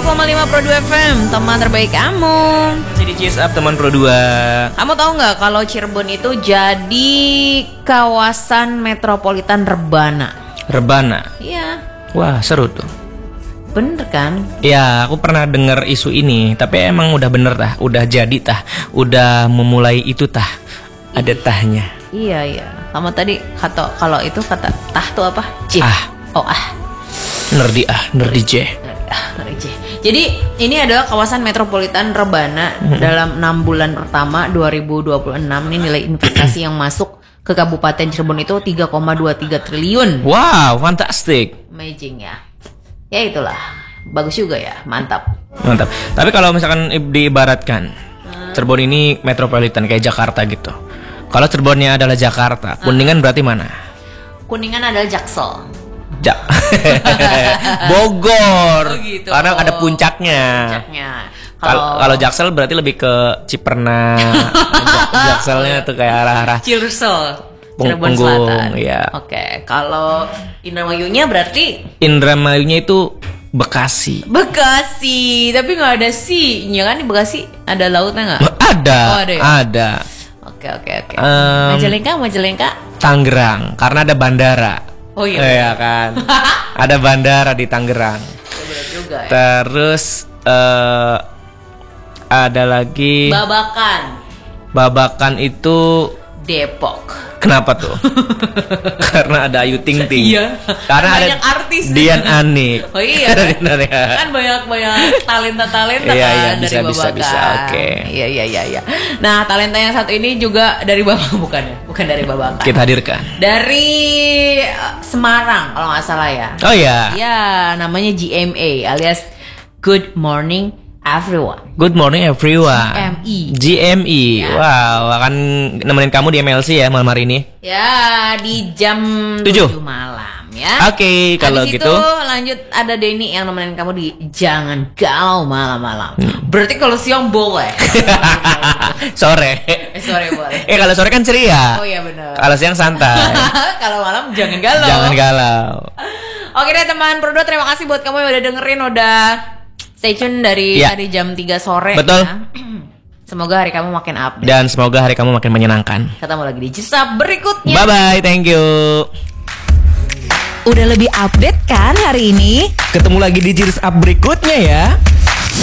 107,5 Pro 2 FM, teman terbaik kamu. Jadi cheers up teman Pro 2. Kamu tahu nggak kalau Cirebon itu jadi kawasan metropolitan rebana? Rebana. Iya. Wah, seru tuh. Bener kan? Ya, aku pernah dengar isu ini, tapi emang udah bener tah, udah jadi tah, udah memulai itu tah. Ada tahnya. Iya. Kamu tadi kata kalau itu kata tah tuh apa? J. Nerdi J. Jadi ini adalah kawasan metropolitan rebana dalam 6 bulan pertama 2026. Ini nilai investasi yang masuk ke Kabupaten Cirebon itu 3,23 triliun. Wow, fantastic. Amazing ya. Ya itulah. Bagus juga ya, mantap. Tapi kalau misalkan diibaratkan Cirebon ini metropolitan kayak Jakarta gitu. Kalau Cirebonnya adalah Jakarta, Kuningan berarti mana? Kuningan adalah Jaksel. Bogor. Oh gitu. Karena ada puncaknya. Kalau Jaksel berarti lebih ke Ciperna. Jakselnya tuh kayak arah-arah Cilsel, Cirebon Selatan. Ya. Oke, kalau Indramayunya berarti Indramayunya itu Bekasi. Tapi nggak ada si-nya kan di Bekasi. Ada lautnya nggak? Ada. Oh, ada ya? Ada. Oke. Majalengka? Tangerang, karena ada bandara. Oh iya. Iya kan. Ada bandara di Tangerang. Bener juga ya. Terus ada lagi Babakan itu Depok. kenapa tuh? Karena ada Ayu Ting Ting. Iya. Karena banyak ada artis. Dian Anik. Oh iya. Benar ya. Kan banyak talenta Iya, kan dari bisa. Babakan. Oke. Iya. Nah, talenta yang satu ini juga dari bukan dari Babakan. Kita hadirkan. Dari Semarang kalau nggak salah ya. Oh ya. Ya, namanya GMA alias Good Morning Everyone. Good morning everyone. GME. Ya. Wow, akan nemenin kamu di MLC ya malam hari ini. Ya, di jam 7 malam ya. Oke, kalau Habis gitu. itu lanjut ada Denny yang nemenin kamu di Jangan Galau Malam-malam. Berarti kalau siang boleh. Sore. Sore boleh. Kalau sore kan ceria. Oh iya benar. Kalau siang santai. Kalau malam jangan galau. Jangan galau. Oke deh teman Pro 2, terima kasih buat kamu yang udah dengerin, udah stay tune dari tadi jam 3 sore. Betul. Ya. Semoga hari kamu makin update. Dan semoga hari kamu makin menyenangkan. Ketemu lagi di Cisap berikutnya. Bye bye, thank you. Udah lebih update kan hari ini? Ketemu lagi di Cheers Up berikutnya ya.